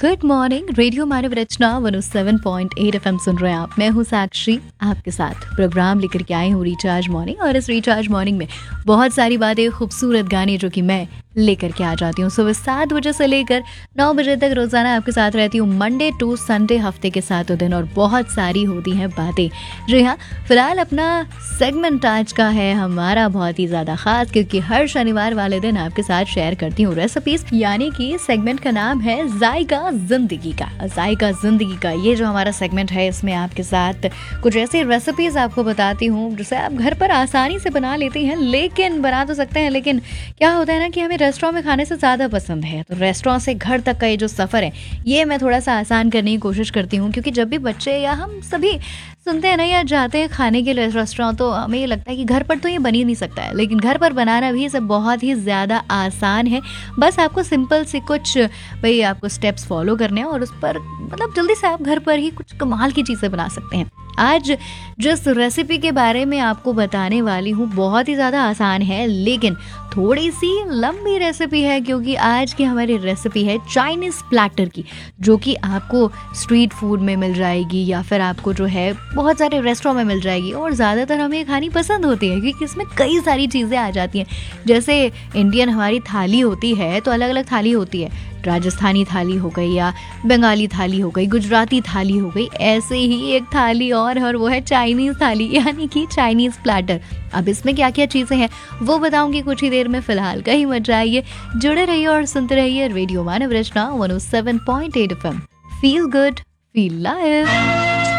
Good morning. Radio मानव रचना 107.8 FM सुन रहे हैं आप। मैं हूँ साक्षी, आपके साथ प्रोग्राम लेकर के आई हूँ रिचार्ज मॉर्निंग। और इस रिचार्ज मॉर्निंग में बहुत सारी बातें, खूबसूरत गाने जो कि मैं लेकर के आ जाती हूँ सुबह 7 बजे से लेकर 9 बजे तक रोजाना आपके साथ रहती हूँ, मंडे टू संडे, हफ्ते के 7 दिन। और बहुत सारी होती हैं बातें। जी हाँ, फिलहाल अपना सेगमेंट आज का है हमारा बहुत ही ज्यादा खास, क्योंकि हर शनिवार वाले दिन आपके साथ शेयर करती हूँ रेसिपीज। यानी कि सेगमेंट का नाम है जायका जिंदगी का। जायका जिंदगी का ये जो हमारा सेगमेंट है, इसमें आपके साथ कुछ ऐसी रेसिपीज आपको बताती हूँ जिसे आप घर पर आसानी से बना लेती हैं। लेकिन बना तो सकते हैं, लेकिन क्या होता है ना कि हमें रेस्टोरेंट में खाने से ज़्यादा पसंद है। तो रेस्टोरेंट से घर तक का ये जो सफ़र है, ये मैं थोड़ा सा आसान करने की कोशिश करती हूँ। क्योंकि जब भी बच्चे या हम सभी सुनते हैं ना या जाते हैं खाने के लिए रेस्टोरेंट, तो हमें ये लगता है कि घर पर तो ये बन ही नहीं सकता है। लेकिन घर पर बनाना भी सब बहुत ही ज़्यादा आसान है। बस आपको सिंपल से कुछ भाई आपको स्टेप्स फॉलो करने हैं और उस पर मतलब जल्दी से आप घर पर ही कुछ कमाल की चीज़ें बना सकते हैं। आज जिस रेसिपी के बारे में आपको बताने वाली हूँ बहुत ही ज़्यादा आसान है, लेकिन थोड़ी सी लंबी रेसिपी है। क्योंकि आज की हमारी रेसिपी है चाइनीज़ प्लैटर की, जो कि आपको स्ट्रीट फूड में मिल जाएगी या फिर आपको जो है बहुत सारे रेस्टोरेंट में मिल जाएगी। और ज़्यादातर हमें ये खानी पसंद होती है क्योंकि इसमें कई सारी चीज़ें आ जाती हैं। जैसे इंडियन हमारी थाली होती है तो अलग अलग थाली होती है, राजस्थानी थाली हो गई या बंगाली थाली हो गई, गुजराती थाली हो गई। ऐसे ही एक थाली और वो है चाइनीज़ थाली, यानी कि चाइनीज़ प्लैटर। अब इसमें क्या क्या चीज़ें हैं वो बताऊंगी कुछ ही देर में। फिलहाल कहीं मत जाइए, जुड़े रहिए और सुनते रहिए रेडियो मानव रचना 107.8 FM. Feel good, feel live.